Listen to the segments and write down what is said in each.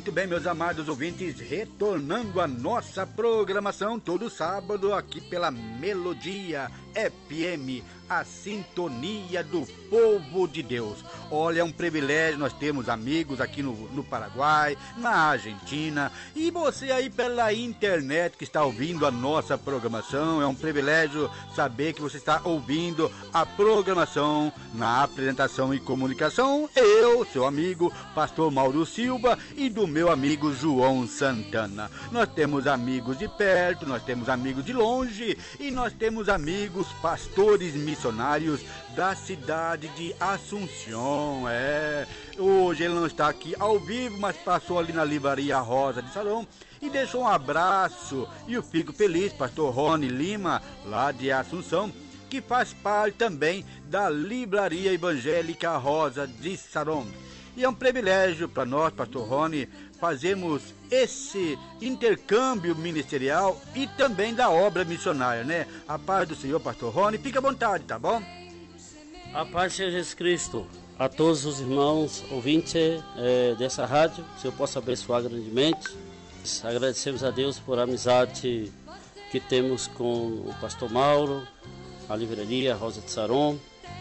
Muito bem, meus amados ouvintes, retornando à nossa programação todo sábado aqui pela Melodia FM, a sintonia do povo de Deus. Olha, é um privilégio, nós temos amigos aqui no Paraguai, na Argentina, e você aí pela internet que está ouvindo a nossa programação. É um privilégio saber que você está ouvindo a programação na apresentação e comunicação. Eu, seu amigo, pastor Mauro Silva, e do meu amigo João Santana. Nós temos amigos de perto, nós temos amigos de longe, e nós temos amigos pastores missionários da cidade de Assunção. Hoje ele não está aqui ao vivo, mas passou ali na livraria Rosa de Saron e deixou um abraço. E eu fico feliz, pastor Rony Lima, lá de Assunção, que faz parte também da livraria evangélica Rosa de Saron. E é um privilégio para nós, pastor Rony, fazermos esse intercâmbio ministerial e também da obra missionária, né? A paz do Senhor, pastor Rony, fica à vontade, tá bom? A paz de Jesus Cristo, a todos os irmãos ouvintes dessa rádio, que o Senhor possa abençoar grandemente. Agradecemos a Deus por a amizade que temos com o pastor Mauro, a livraria Rosa de Saron.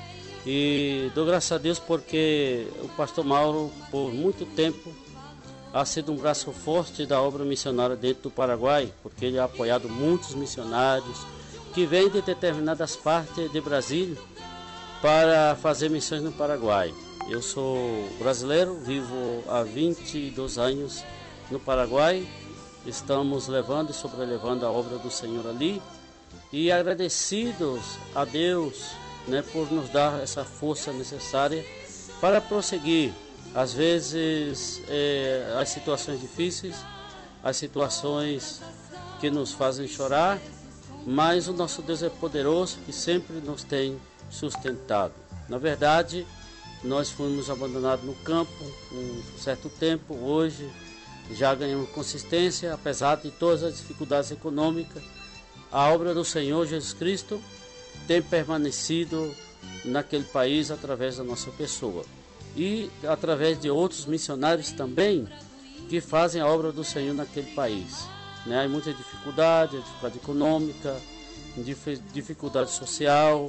E dou graças a Deus porque o pastor Mauro, por muito tempo, ha sido um braço forte da obra missionária dentro do Paraguai, porque ele ha apoiado muitos missionários que vêm de determinadas partes de Brasília para fazer missões no Paraguai. Eu sou brasileiro, vivo há 22 anos no Paraguai, estamos levando e sobrelevando a obra do Senhor ali, e agradecidos a Deus, né, por nos dar essa força necessária para prosseguir. Às vezes as situações difíceis, as situações que nos fazem chorar, mas o nosso Deus é poderoso e sempre nos tem sustentado. Na verdade, nós fomos abandonados no campo um certo tempo, hoje já ganhamos consistência, apesar de todas as dificuldades econômicas. A obra do Senhor Jesus Cristo tem permanecido naquele país através da nossa pessoa e através de outros missionários também que fazem a obra do Senhor naquele país, né? Há muita dificuldade econômica, dificuldade social,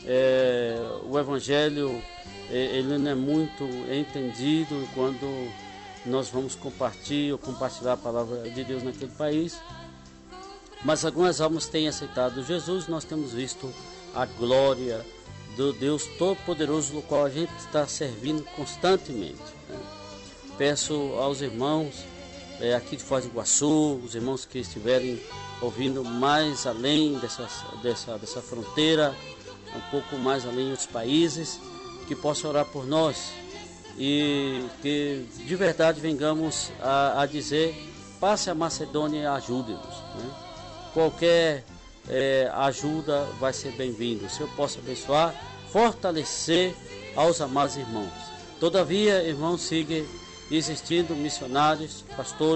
o evangelho ele não é muito entendido quando nós vamos compartilhar a palavra de Deus naquele país, mas algumas almas têm aceitado Jesus. Nós temos visto a glória do Deus Todo-Poderoso, no qual a gente está servindo constantemente, né? Peço aos irmãos aqui de Foz do Iguaçu, os irmãos que estiverem ouvindo mais além dessa fronteira, um pouco mais além dos países, que possam orar por nós e que de verdade vengamos a dizer: passe a Macedônia e ajude-nos, né? Qualquer ajuda vai ser bem-vindo. O Senhor possa abençoar, fortalecer aos amados irmãos. Todavia, irmãos, siga existindo missionários, pastores,